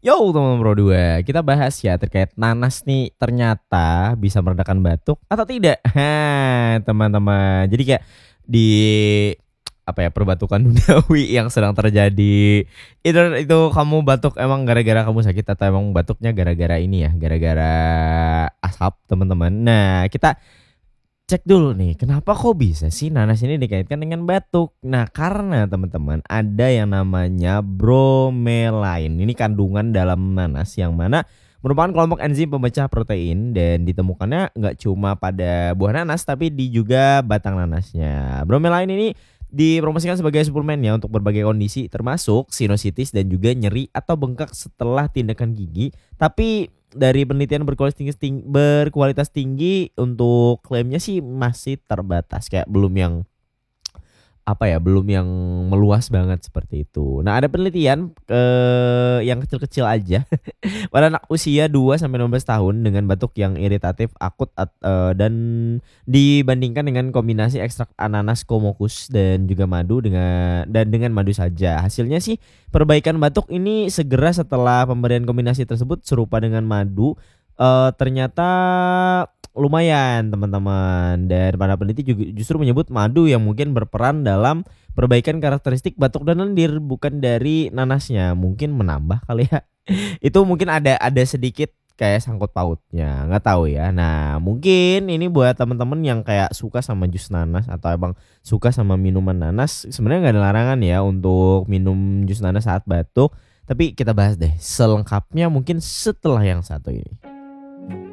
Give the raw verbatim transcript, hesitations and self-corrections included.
Yo teman-teman Pro dua, kita bahas ya terkait nanas nih ternyata bisa meredakan batuk atau tidak. Hah, teman-teman. Jadi kayak di apa ya perbatukan duniawi yang sedang terjadi. Either itu kamu batuk emang gara-gara kamu sakit atau emang batuknya gara-gara ini ya, gara-gara asap teman-teman. Nah kita cek dulu nih, kenapa kok bisa sih nanas ini dikaitkan dengan batuk? Nah, karena teman-teman ada yang namanya bromelain. Ini kandungan dalam nanas yang mana merupakan kelompok enzim pemecah protein dan ditemukannya nggak cuma pada buah nanas tapi di juga batang nanasnya. Bromelain ini dipromosikan sebagai suplemen ya untuk berbagai kondisi termasuk sinusitis dan juga nyeri atau bengkak setelah tindakan gigi. Tapi dari penelitian berkualitas tinggi, tinggi berkualitas tinggi untuk klaimnya sih masih terbatas, kayak belum yang apa ya belum yang meluas banget seperti itu. Nah ada penelitian eh, yang kecil-kecil aja pada anak usia dua sampai enam belas tahun dengan batuk yang iritatif akut at, eh, dan dibandingkan dengan kombinasi ekstrak ananas komokus dan juga madu dengan dan dengan madu saja. Hasilnya sih perbaikan batuk ini segera setelah pemberian kombinasi tersebut serupa dengan madu. Eh, ternyata lumayan teman-teman, dan para peneliti juga justru menyebut madu yang mungkin berperan dalam perbaikan karakteristik batuk dan lendir bukan dari nanasnya, mungkin menambah kali ya. Itu mungkin ada ada sedikit kayak sangkut pautnya, nggak tahu ya. Nah mungkin ini buat teman-teman yang kayak suka sama jus nanas atau emang suka sama minuman nanas, sebenarnya nggak ada larangan ya untuk minum jus nanas saat batuk. Tapi kita bahas deh selengkapnya mungkin setelah yang satu ini.